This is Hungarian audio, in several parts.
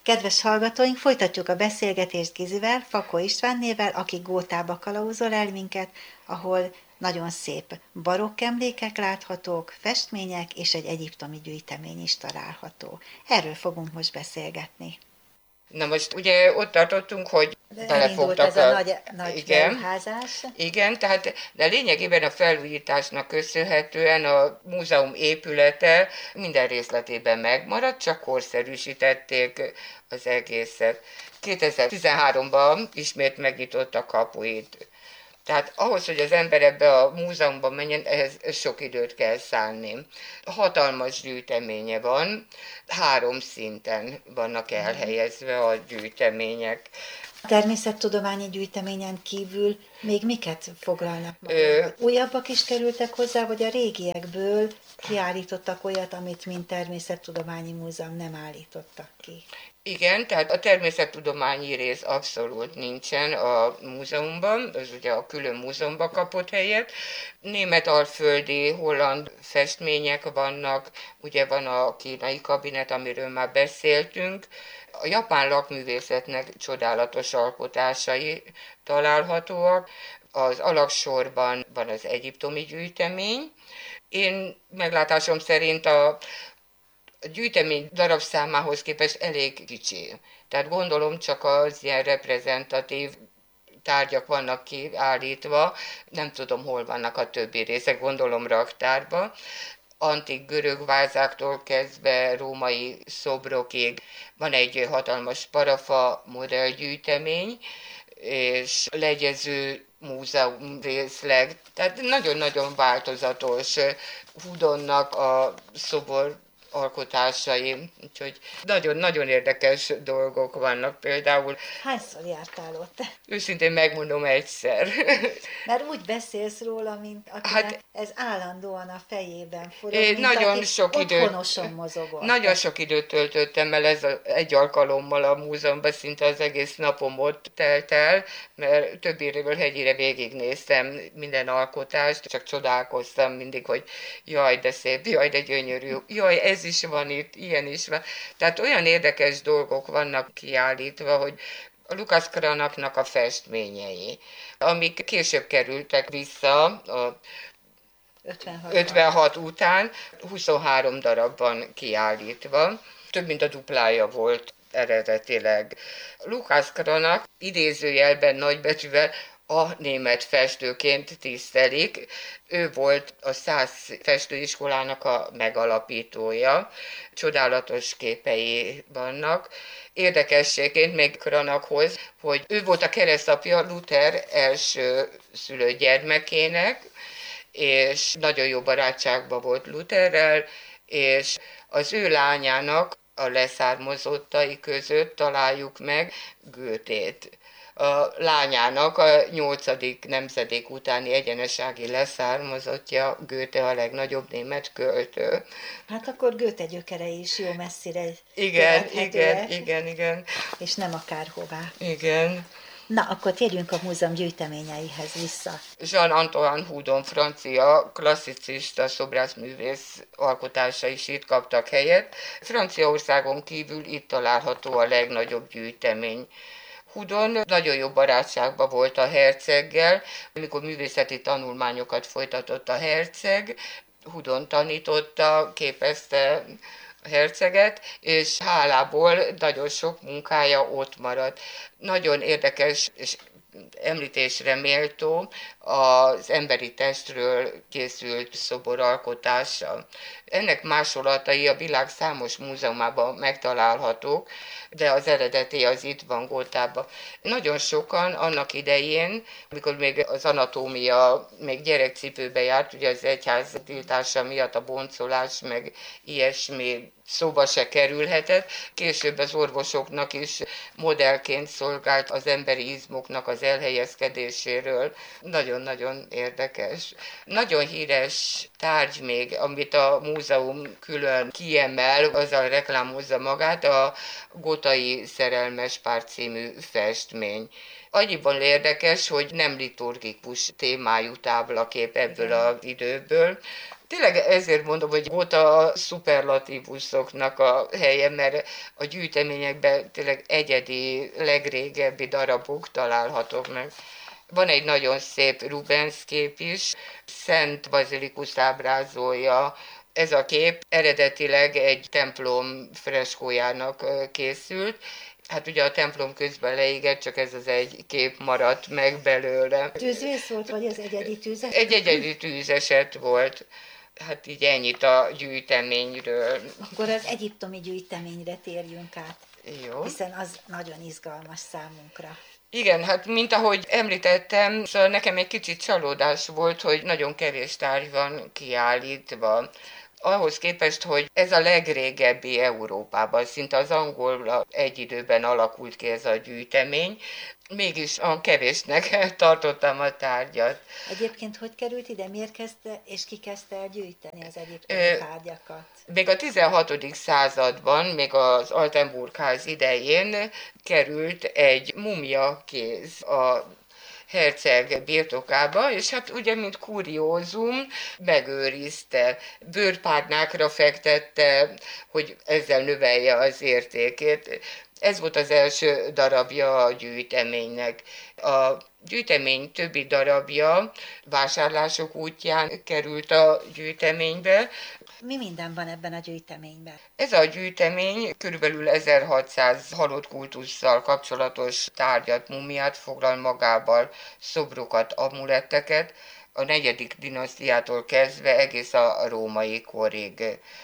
Kedves hallgatóink, folytatjuk a beszélgetést Gizivel, Fakó Istvánnével, aki Gótába kalauzol el minket, ahol nagyon szép barokk emlékek láthatók, festmények és egy egyiptomi gyűjtemény is található. Erről fogunk most beszélgetni. Na most ugye ott tartottunk, hogy Elindult belefogtak ez a nagy igen, beruházás. igen, tehát de lényegében a felújításnak köszönhetően a múzeum épülete minden részletében megmaradt, csak korszerűsítették az egészet. 2013-ban ismét megnyitott a kapuit. Tehát ahhoz, hogy az ember ebbe a múzeumban menjen, ehhez sok időt kell szánni. Hatalmas gyűjteménye van, 3 szinten vannak elhelyezve a gyűjtemények. A természettudományi gyűjteményen kívül még miket foglalnak magukba? Újabbak is kerültek hozzá, vagy a régiekből kiállítottak olyat, amit mint természettudományi múzeum nem állítottak ki? Igen, tehát a természettudományi rész abszolút nincsen a múzeumban, az ugye a külön múzeumban kapott helyet. Német-alföldi, holland festmények vannak, ugye van a kínai kabinet, amiről már beszéltünk. A japán lakművészetnek csodálatos alkotásai találhatóak. Az alagsorban van az egyiptomi gyűjtemény. Én meglátásom szerint a gyűjtemény darabszámához képest elég kicsi. Tehát gondolom csak az ilyen reprezentatív tárgyak vannak kiállítva, nem tudom, hol vannak a többi részek, gondolom raktárba. Antik görög vázáktól kezdve római szobrokig van egy hatalmas parafa modellgyűjtemény, és legyező múzeum részleg. Tehát nagyon-nagyon változatos Hudonnak a szobor alkotásai, úgyhogy nagyon-nagyon érdekes dolgok vannak például. Hányszor jártál ott? Őszintén megmondom, egyszer. Mert úgy beszélsz róla, mint akinek Hát, ez állandóan a fejében forog, mint nagyon aki sok időt, otthonosan mozogott. nagyon sok időt töltöttem el egy alkalommal a múzeumban, szinte az egész napom ott telt el, mert több évről hegyire végignéztem minden alkotást, csak csodálkoztam mindig, hogy jaj, de szép, jaj, de gyönyörű, jaj, ez is van itt, ilyen is van. Tehát olyan érdekes dolgok vannak kiállítva, hogy a Lukács Cranachnak a festményei, amik később kerültek vissza a 56 után, 23 darabban kiállítva, több mint a duplája volt eredetileg. Lukács Cranach idézőjelben nagybetűvel a német festőként tisztelik. Ő volt a 100 festőiskolának a megalapítója. Csodálatos képei vannak. Érdekességként még Cranachhoz, hogy ő volt a keresztapja Luther első szülött gyermekének, és nagyon jó barátságban volt Lutherrel, és az ő lányának a leszármazottai között találjuk meg Goethét. A lányának a 8. nemzedék utáni egyenesági leszármazottja Goethe, a legnagyobb német költő. Hát akkor Goethe gyökerei is jó messzire Igen, követhetőek, igen. és nem akárhová. Igen. Na, akkor térjünk a múzeum gyűjteményeihez vissza. Jean-Antoine Houdon, francia klasszicista szobrászművész alkotása is itt kaptak helyet. Franciaországon kívül itt található a legnagyobb gyűjtemény. Houdon nagyon jó barátságban volt a herceggel, amikor művészeti tanulmányokat folytatott a herceg, Houdon tanította, képezte a herceget, és hálából nagyon sok munkája ott maradt. Nagyon érdekes és említésre méltó az emberi testről készült szoboralkotása. Ennek másolatai a világ számos múzeumában megtalálhatók, de az eredeti az itt van Gótában. Nagyon sokan annak idején, amikor még az anatómia még gyerekcipőbe járt, ugye az egyház tiltása miatt a boncolás meg ilyesmi szóba se kerülhetett. Később az orvosoknak is modellként szolgált az emberi izmoknak az elhelyezkedéséről. Nagyon-nagyon érdekes. Nagyon híres tárgy még, amit a múzeum külön kiemel, azzal reklámozza magát, a Gothai Szerelmes Pár című festmény. Annyiban érdekes, hogy nem liturgikus témájú táblakép ebből az időből. Tényleg ezért mondom, hogy volt a szuperlatívusoknak a helye, mert a gyűjteményekben tényleg egyedi, legrégebbi darabok találhatók meg. Van egy nagyon szép Rubens kép is, Szent Bazilikus ábrázolja. Ez a kép eredetileg egy templom freskójának készült. Hát ugye a templom közben leégett, csak ez az egy kép maradt meg belőle. Tűzvész volt, vagy az egyedi tűzeset? Egy egyedi tűzeset volt. Hát így ennyit a gyűjteményről. Akkor az egyiptomi gyűjteményre térjünk át, Jó. hiszen az nagyon izgalmas számunkra. Igen, hát mint ahogy említettem, szóval nekem egy kicsit csalódás volt, hogy nagyon kevés tárgy van kiállítva. Ahhoz képest, hogy ez a legrégebbi Európában, szinte az angol egy időben alakult ki ez a gyűjtemény, mégis a kevésnek tartottam a tárgyat. Egyébként hogy került ide, miért kezdte, és ki kezdte el gyűjteni az egyiptomi tárgyakat? Még a 16. században, még az Altenburg ház idején került egy mumia kéz a herceg birtokába, és hát ugye, mint kuriózum, megőrizte, bőrpárnákra fektette, hogy ezzel növelje az értékét. Ez volt az első darabja a gyűjteménynek. A gyűjtemény többi darabja vásárlások útján került a gyűjteménybe. Mi minden van ebben a gyűjteményben? Ez a gyűjtemény körülbelül 1600 halott kultusszal kapcsolatos tárgyat, mumiát foglal magával, szobrokat, amuletteket, a 4. dinasztiától kezdve egész a római korig.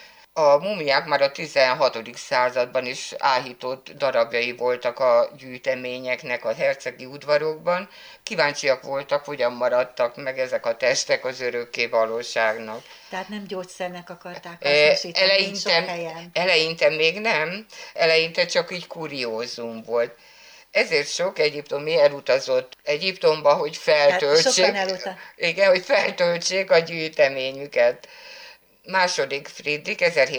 A mumiák már a 16. században is áhított darabjai voltak a gyűjteményeknek a hercegi udvarokban. Kíváncsiak voltak, hogyan maradtak meg ezek a testek az örökké valóságnak. Tehát nem gyógyszernek akarták hasznosítani, mint sok helyen. Eleinte még nem, eleinte csak így kuriózum volt. Ezért sok egyiptomi elutazott Egyiptomba, hogy feltöltsék, igen, hogy feltöltsék a gyűjteményüket. Második Friedrich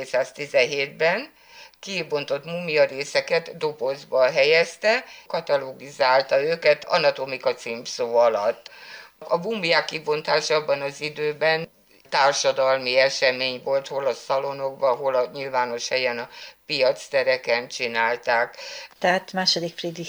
1717-ben kibontott mumia részeket dobozba helyezte, katalogizálta őket anatomika címszó alatt. A mumiák kibontása abban az időben társadalmi esemény volt, hol a szalonokban, hol a nyilvános helyen, a piactereken csinálták. Tehát második Friedrich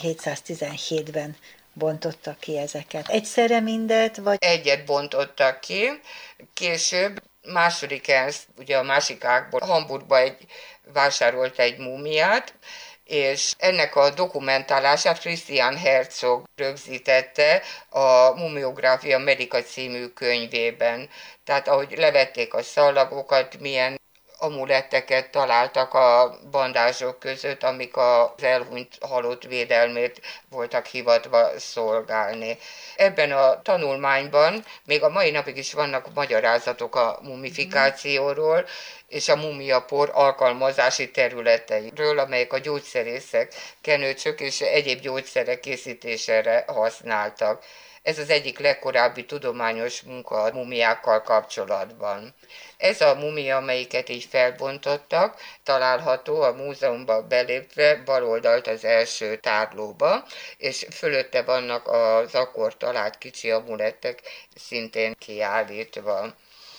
1717-ben bontotta ki ezeket. Egyszerre mindet, vagy? Egyet bontottak ki, később második Ernst, ugye a másik ágból Hamburgba vásárolt egy múmiát, és ennek a dokumentálását Christian Herzog rögzítette a Mumiográfia Medica című könyvében. Tehát ahogy levették a szallagokat, milyen amuletteket találtak a bandázsok között, amik az elhunyt halott védelmét voltak hivatva szolgálni. Ebben a tanulmányban még a mai napig is vannak magyarázatok a mumifikációról, és a mumiapor alkalmazási területeiről, amelyek a gyógyszerészek, kenőcsök és egyéb gyógyszerek készítésére használtak. Ez az egyik legkorábbi tudományos munka a mumiákkal kapcsolatban. Ez a mumia, amelyiket így felbontottak, található a múzeumban belépve bal oldalt az első tárlóba, és fölötte vannak az akkor talált kicsi amulettek szintén kiállítva.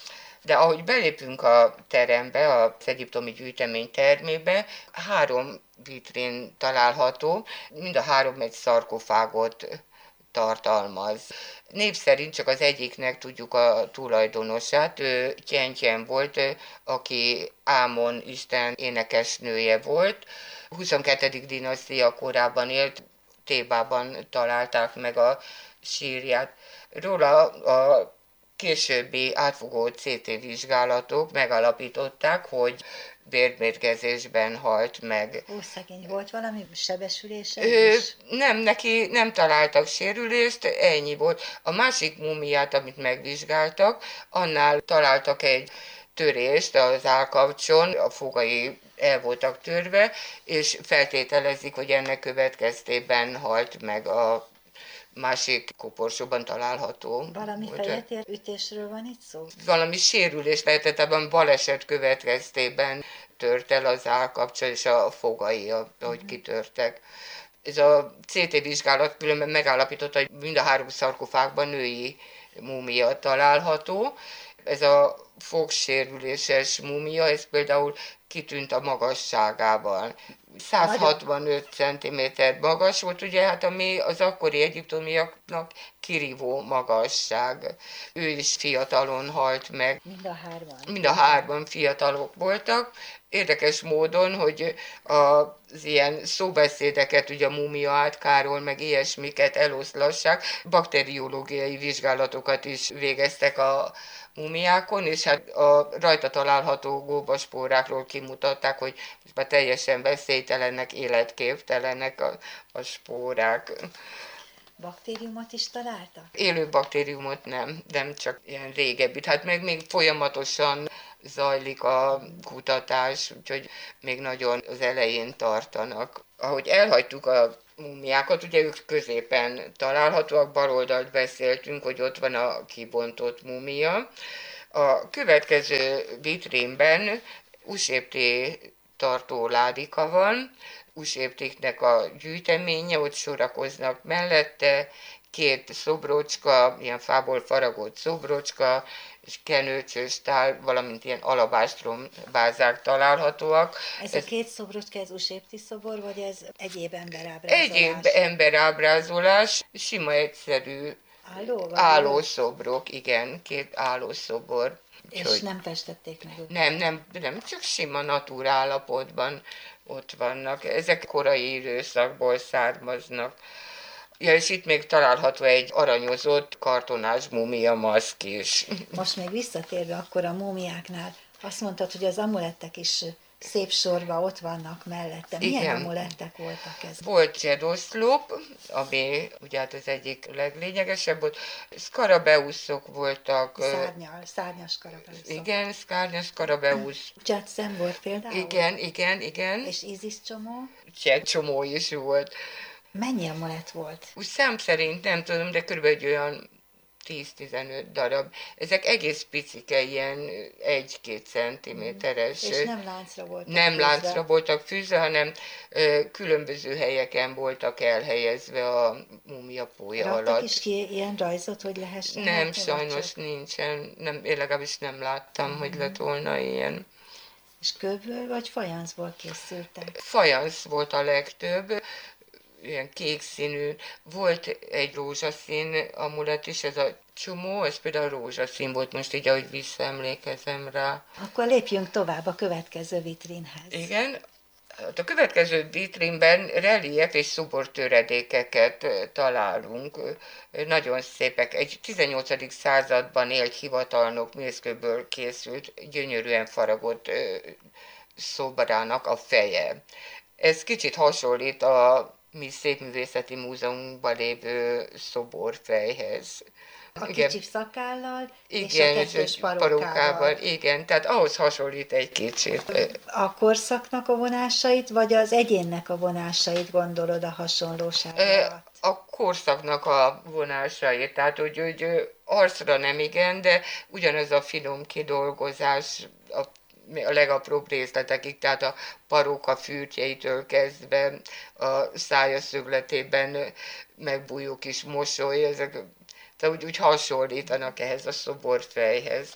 De ahogy belépünk a terembe, az egyiptomi gyűjtemény termébe, 3 vitrin található, mind a 3 egy szarkofágot tartalmaz. Név szerint csak az egyiknek tudjuk a tulajdonosát, ő Tjentjen volt, aki Ámon isten énekesnője volt. 22. dinasztia korában élt, Thébában találták meg a sírját. Róla a későbbi átfogó CT vizsgálatok megalapították, hogy bérmérgezésben halt meg. Ó, szegény, volt valami sebesülése is? Nem, neki nem találtak sérülést, ennyi volt. A másik mumiát, amit megvizsgáltak, annál találtak egy törést az állkapcson, a fogai el voltak törve, és feltételezik, hogy ennek következtében halt meg a másik koporsóban található. Valami fejetért ütésről van itt szó? Valami sérülés lehetett, ebben baleset következtében tört el az állkapcsa és a fogai, ahogy kitörtek. Ez a CT vizsgálat különben megállapította, hogy mind a 3 szarkofágban női múmia található. Ez a fogsérüléses múmia, ez például kitűnt a magasságával. Nagyon 165 cm magas volt, ugye hát ami az akkori egyiptomiaknak kirívó magasság. Ő is fiatalon halt meg. mind a hárman. Mind a hárman fiatalok voltak. Érdekes módon, hogy az ilyen szóbeszédeket, ugye a múmia átkáról, meg ilyesmiket eloszlassák, bakteriológiai vizsgálatokat is végeztek a múmiákon, és hát a rajta található góbaspórákról kimutatták, hogy már teljesen veszélytelenek, életképtelenek a spórák. Baktériumot is találtak? Élő baktériumot nem csak ilyen régebbit. Hát meg még folyamatosan zajlik a kutatás, úgyhogy még nagyon az elején tartanak. Ahogy elhagytuk a múmiákat, ugye ők középen találhatóak, baloldalt beszéltünk, hogy ott van a kibontott múmia. A következő vitrínben usépté tartó ládika van, uséptéknek a gyűjteménye, ott sorakoznak mellette, két szobrocska, ilyen fából faragott szobrocska, és kenőcsös tál, valamint ilyen alabástrom bázák találhatóak. Ez a két szobrocska, ez Usépti szobor, vagy ez egyéb emberábrázolás? Egyéb emberábrázolás, sima egyszerű állószobrok, igen, két állószobor. És nem festették meg őket? Nem, csak sima natúr állapotban ott vannak. Ezek korai időszakból származnak. Ja, és itt még található egy aranyozott kartonás múmia maszk is. Most még visszatérve akkor a múmiáknál, azt mondtad, hogy az amulettek is szép sorba ott vannak mellette. Milyen Igen. amulettek voltak ezek? Volt zsedoszlop, ami ugye hát az egyik leglényegesebb volt. Szkarabeuszok voltak. Szárnyas skarabeuszok. Igen, szárnyas skarabeusz. Dzsátszem volt például? Igen. És Isis csomó? Csomó is volt. Mennyi amulet volt? Úgy szám szerint nem tudom, de körülbelül egy olyan 10-15 darab. Ezek egész picike, ilyen 1-2 centiméteres. És nem láncra voltak Nem fűzve? láncra voltak fűzve, hanem különböző helyeken voltak elhelyezve a múmiapója Raktak alatt. is ki ilyen rajzot, hogy lehessen? Nem, látni, vagy sajnos csak- nincsen. Én legalábbis nem láttam, hogy lett volna ilyen. És kőből vagy fajancból készültek? Fajansz volt a legtöbb, ilyen kék színű. Volt egy rózsaszín amulet is, ez a csomó, ez például rózsaszín volt, most így, ahogy visszaemlékezem rá. Akkor lépjünk tovább a következő vitrínhez. Igen, hát a következő vitrínben relief és szobortöredékeket találunk. Nagyon szépek. Egy 18. században élt hivatalnok mészkőből készült, gyönyörűen faragott szobrának a feje. Ez kicsit hasonlít a mi Szépművészeti Múzeumban lévő szoborfejhez. A Igen. kicsi szakállal és a Igen, kettős parókával. parókával. Igen, tehát ahhoz hasonlít egy kicsit. A korszaknak a vonásait, vagy az egyénnek a vonásait gondolod a hasonlóság alatt? A korszaknak a vonásait, tehát hogy arcra nem igen, de ugyanaz a finom kidolgozás, a legapróbb részletekig, tehát a paróka fürtjeitől kezdve a szája szögletében megbújó kis mosoly, ezek tehát úgy hasonlítanak ehhez a szoborfejhez.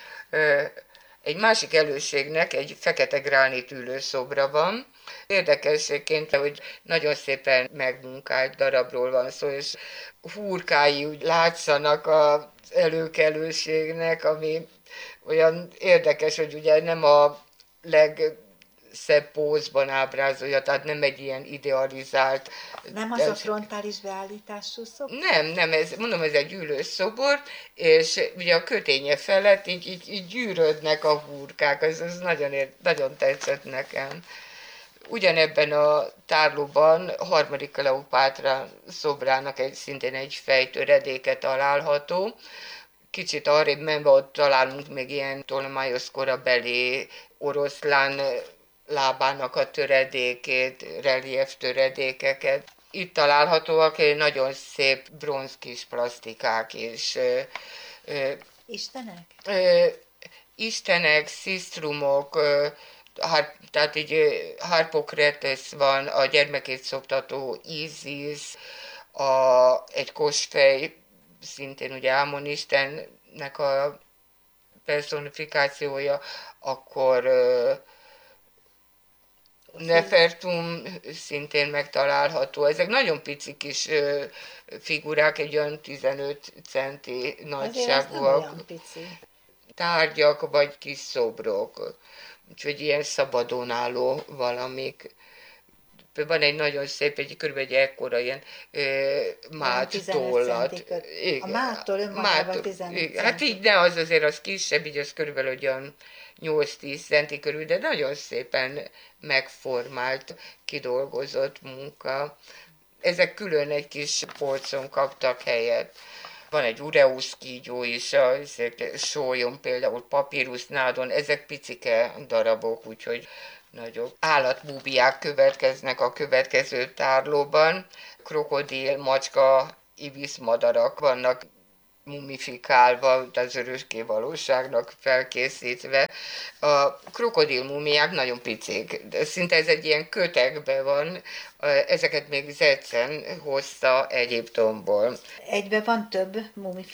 Egy másik előségnek egy fekete gránit ülőszobra van. Érdekességként, hogy nagyon szépen megmunkált darabról van szó, és hurkái úgy látszanak az előkelőségnek, ami olyan érdekes, hogy ugye nem a legszebb pózban ábrázolja, tehát nem egy ilyen idealizált. Nem az a frontális beállítású szobor? Nem, ez egy ülőszobor, és ugye a köténye felett így gyűrődnek a hurkák, ez nagyon tetszett nekem. Ugyanebben a tárlóban a harmadik Kleopátra szobrának szintén egy fejtöredéke található. Kicsit arrébb menve ott találunk még ilyen Ptolemaiosz korabeli oroszlán lábának a töredékét, relief töredékeket. Itt találhatóak egy nagyon szép bronz kis plasztikák is. Istenek? Istenek, szisztrumok, tehát így Harpokretes van, a gyermekét szoptató Isis, egy kosfej, szintén ugye Ámon istennek a personifikációja, akkor Nefertum szintén megtalálható. Ezek nagyon pici kis figurák, egy olyan 15 centi Azért az nem nagyságúak. olyan pici. Tárgyak vagy kis szobrok. Úgyhogy ilyen szabadon álló valamik. Van egy nagyon szép, körülbelül egy ekkora ilyen Olyan mát 15 tollat. centi köt. A Igen, mától önmagában mát, 15 igen. Hát centi. így ne, az azért az kisebb, így az körülbelül olyan 8-10 centi körül, de nagyon szépen megformált, kidolgozott munka. Ezek külön egy kis polcon kaptak helyet. Van egy ureus kígyó is, a sólyon például papírusznádon, ezek picike darabok, úgyhogy nagyobb. Állatmúmiák következnek a következő tárlóban. Krokodil, macska, ibiszmadarak vannak mumifikálva, az örökké valóságnak felkészítve. A krokodil mumiák nagyon picik, de szinte ez egy ilyen kötekbe van, ezeket még Zetsen hozta Egyiptomból. Egyben van több